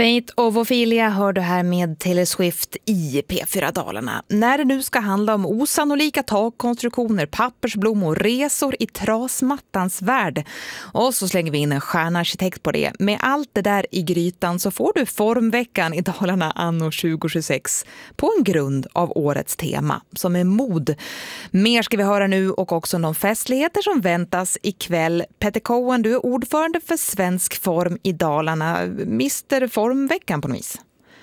Fate of Ophelia hör du här med Taylor Swift i P4 Dalarna. När det nu ska handla om osannolika takkonstruktioner, pappersblommor, resor i trasmattans värld. Och så slänger vi in en stjärnarkitekt på det. Med allt det där i grytan så får du formveckan i Dalarna anno 2026 på en grund av årets tema som är mod. Mer ska vi höra nu och också de festligheter som väntas ikväll. Petter Cohen, du är ordförande för Svensk Form i Dalarna. Mr. Formveckan på något vis?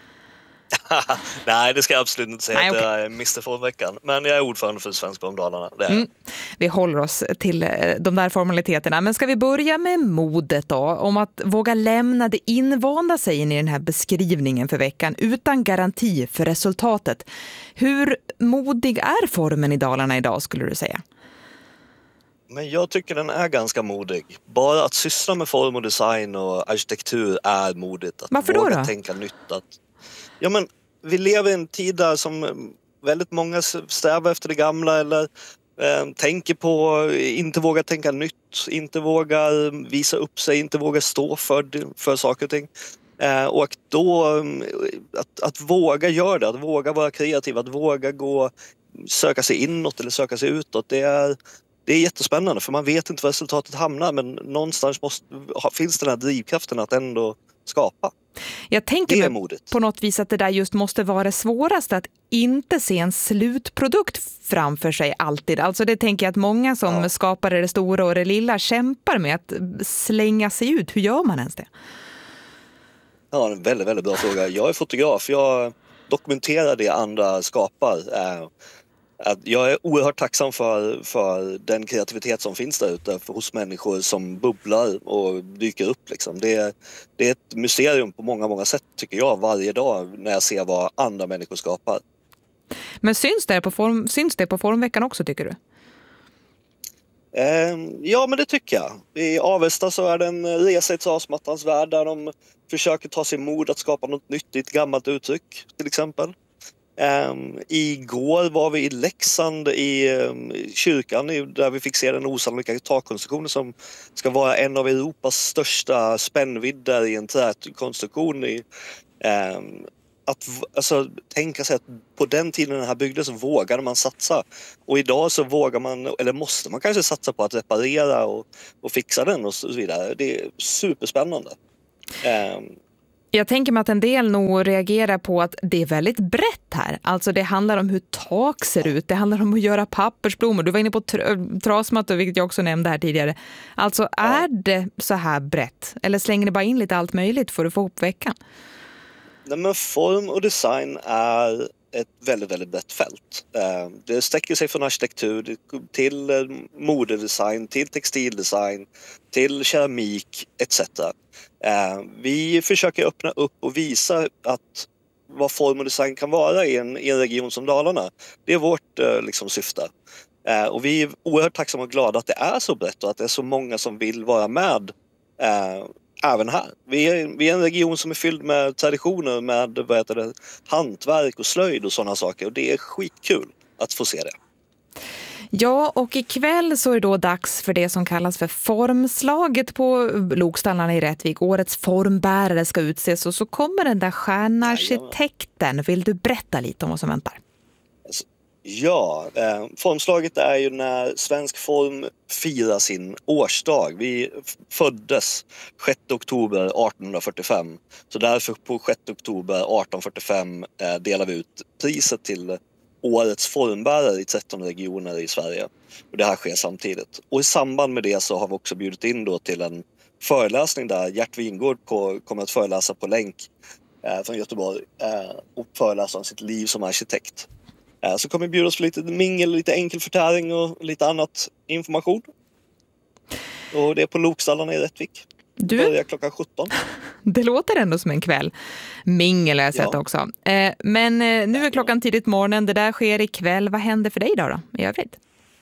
Nej, det ska jag absolut inte säga. Nej, okay. Jag är Mr. Formveckan. Men jag är ordförande för Svensk Form Dalarna. Vi håller oss till de där formaliteterna. Men ska vi börja med modet då? Om att våga lämna det invanda sig in i den här beskrivningen för veckan utan garanti för resultatet. Hur modig är formen i Dalarna idag skulle du säga? Men jag tycker den är ganska modig. Bara att syssla med form och design och arkitektur är modigt. Att varför då? Våga tänka nytt. Ja, men vi lever i en tid där som väldigt många strävar efter det gamla eller tänker på, inte vågar tänka nytt, inte vågar visa upp sig, inte vågar stå för saker och ting. Och då att våga göra det, att våga vara kreativ, att våga söka sig inåt eller söka sig utåt, det är jättespännande för man vet inte var resultatet hamnar, men någonstans finns den här drivkraften att ändå skapa. Jag tänker på något vis att det där just måste vara det svåraste, att inte se en slutprodukt framför sig alltid. Alltså det tänker jag att många som skapar det stora och det lilla kämpar med att slänga sig ut. Hur gör man ens det? Ja, en väldigt, väldigt bra fråga. Jag är fotograf, jag dokumenterar det andra skapar. Jag är oerhört tacksam för den kreativitet som finns där ute hos människor som bubblar och dyker upp. Liksom. Det är ett mysterium på många, många sätt tycker jag varje dag när jag ser vad andra människor skapar. Men syns det på formveckan också tycker du? Ja, men det tycker jag. I Avesta så är det en resa i trasmattans värld där de försöker ta sig mod att skapa något nytt i ett gammalt uttryck till exempel. Igår var vi i Leksand i kyrkan där vi fick se den osannolika takkonstruktionen som ska vara en av Europas största spännvidder i en träkonstruktion. Tänka sig att på den tiden den här byggdes så vågade man satsa, och idag så vågar man, eller måste man kanske satsa på att reparera och fixa den och så vidare. Det är superspännande. Jag tänker mig att en del nog reagerar på att det är väldigt brett här. Alltså det handlar om hur tak ser ut. Det handlar om att göra pappersblommor. Du var inne på trasmattor, vilket jag också nämnde här tidigare. Alltså är det så här brett? Eller slänger det bara in lite allt möjligt för att få ihop veckan? Nej, men form och design är ett väldigt, väldigt brett fält. Det sträcker sig från arkitektur till modedesign, till textildesign, till keramik etc. Vi försöker öppna upp och visa att vad form och design kan vara i en region som Dalarna. Det är vårt syfte. Och vi är oerhört tacksamma och glada att det är så brett och att det är så många som vill vara med även här. Vi är en region som är fylld med traditioner, med hantverk och slöjd och sådana saker. Och det är skitkul att få se det. Ja, och ikväll så är det då dags för det som kallas för formslaget på Lokstallarna i Rättvik. Årets formbärare ska utses och så kommer den där stjärnarkitekten. Vill du berätta lite om vad som väntar? Ja, formslaget är ju när Svensk Form firar sin årsdag. Vi föddes 6 oktober 1845. Så därför på 6 oktober 1845 delar vi ut priset till årets formbärare i 13 regioner i Sverige. Och det här sker samtidigt. Och i samband med det så har vi också bjudit in då till en föreläsning där Gert Wingård kommer att föreläsa på länk från Göteborg och föreläsa om sitt liv som arkitekt. Så kommer vi bjuda oss på lite mingel, lite enkel förtäring och lite annat information. Och det är på Lokstallarna i Rättvik. Det börjar klockan 17. Det låter ändå som en kväll. Mingel har jag sett också. Men nu är klockan tidigt morgonen. Det där sker ikväll. Vad händer för dig då i övrigt?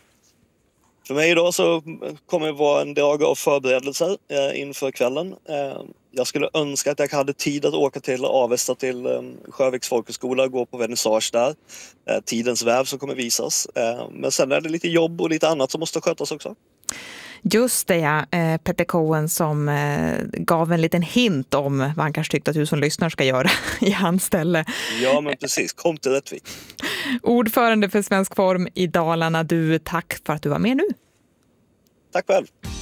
För mig idag så kommer det vara en dag av förberedelser inför kvällen. Jag skulle önska att jag hade tid att åka till Avesta till Sjöviks folkhögskola och gå på vernissage där. Tidens väv som kommer visas. Men sen är det lite jobb och lite annat som måste skötas också. Just det, ja. Peter Cohen som gav en liten hint om vad han kanske tyckte att du som lyssnar ska göra i hans ställe. Ja, men precis. Kom till Rättvik. Ordförande för Svensk Form i Dalarna, du, tack för att du var med nu. Tack själv.